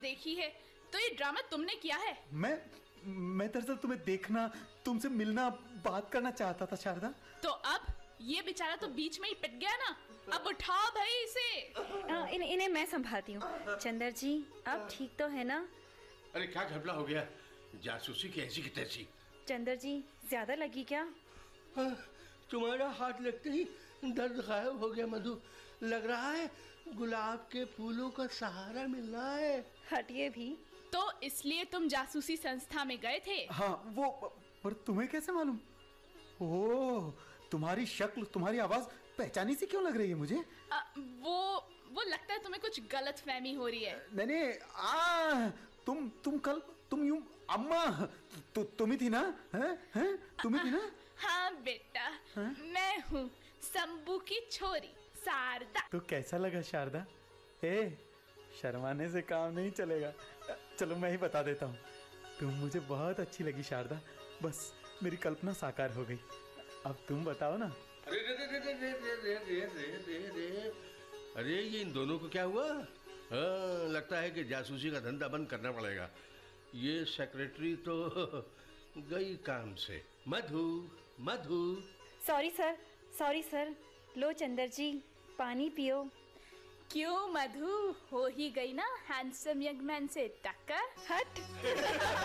देखी है, तो ये ड्रामा तुमने किया है। मैं दरअसल तुम्हें देखना, तुमसे मिलना, बात करना चाहता था शारदा। तो अब ये बेचारा तो बीच में ही पिट गया ना, अब उठाओ भाई इसे। इन्हें मैं संभालती हूँ। चंदर जी, आप ठीक तो है ना? अरे क्या घपला हो गया, जासूसी की ऐसी की तैसी। चंदर जी, ज्यादा लगी क्या? तुम्हारा हाथ लगते ही दर्द गायब हो गया मधु। लग रहा है गुलाब के फूलों का सहारा मिल रहा है। हटिए भी। तो इसलिए तुम जासूसी संस्था में गए थे? हाँ, वो पर तुम्हें कैसे मालूम? ओह, तुम्हारी शक्ल, तुम्हारी आवाज पहचानी सी क्यों लग रही है मुझे? वो लगता है तुम्हें कुछ गलत फहमी हो रही है। नहीं, तुम कल तुम यूं अम्मा तुम ही थी ना? हैं तुम ही थी ना? हाँ बेटा, मैं हूँ शंभू की छोरी शारदा। तो कैसा लगा शारदा? शर्माने से काम नहीं चलेगा। चलो मैं ही बता देता हूँ, तुम मुझे बहुत अच्छी लगी शारदा। बस मेरी कल्पना साकार हो गई। अब तुम बताओ ना। अरे रे रे रे रे रे रे रे रे रे रे, अरे ये इन दोनों को क्या हुआ? हाँ, लगता है कि जासूसी का धंधा बंद करना पड़ेगा। ये सेक्रेटरी तो गई काम से। मधु मधु। Sorry sir. लो चंदर जी, पानी पियो। क्यों मधु, हो ही गई ना हैंडसम यंग मैन से टक्कर? हट।